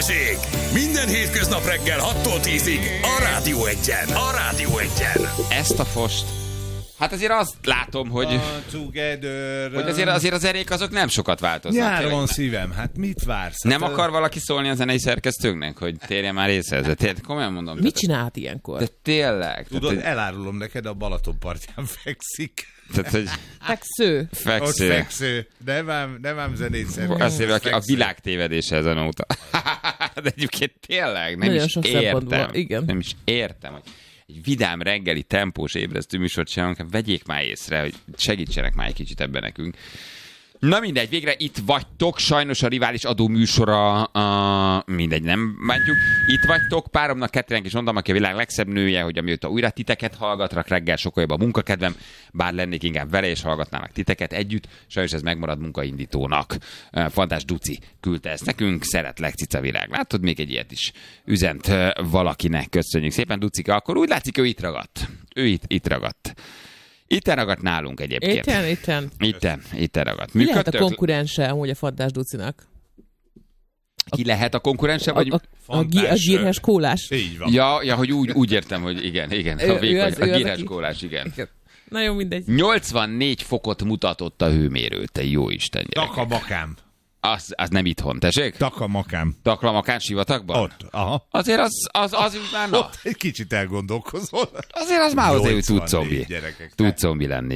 Balázsék! Minden hétköznap reggel 6-tól 10-ig a Rádió Egyen. A Rádió Egyen. Ezt a fost... Hát azért azt látom, hogy azért az erék azok nem sokat változnak. Nyáron szívem, hát mit vársz? Nem akar valaki szólni a zenei szerkesztőnknek, hogy térjen már észre ezzel? Komolyan mondom. Mit csinált ilyenkor? De tényleg. Tudod, elárulom neked, a Balaton partján fekszik. Tehát, hogy Feksző. Ott feksző. Nem ám zenét szerint. Azt mondja, a világ tévedése ezen óta. De egyébként tényleg nem nagyon is értem. Igen. Nem is értem, hogy egy vidám reggeli tempós ébresztő műsort csinálunk, vegyék már észre, hogy segítsenek már egy kicsit ebben nekünk. Na mindegy, végre itt vagytok, sajnos a rivális adó műsora, mindegy, nem bántjuk. Itt vagytok, páromnak, Ketrének is mondom, aki a világ legszebb nője, hogy amióta újra titeket hallgatrak, reggel sokkal jobb a munkakedvem, bár lennék inkább vele, és hallgatnának titeket együtt, sajnos ez megmarad munkaindítónak. Fantás Duci küldte ezt nekünk, szeretlek, cica világ. Látod, még egy ilyet is üzent valakinek, köszönjük szépen, Ducika, akkor úgy látszik, ő itt ragadt. Ő itt ragadt. Itt ragadt nálunk egyébként. Itt ragadt. Mi lehet a konkurense amúgy a Fantás Ducinak? Ki lehet a konkurense? Vagy... A gírhes kólás. Így van. Ja, hogy úgy értem, hogy igen. A gírhes kólás, igen. Na jó, mindegy. 84 fokot mutatott a hőmérő, te jó Isten gyerekek. Takamakám. Az nem itthon, tessék? Takamakám. Taklamakán sivatagban? Ott, aha. Azért az már na. Ott egy kicsit elgondolkozol. Azért az már azért, hogy tud zombi. Gyerekek. Tud zombi lenni.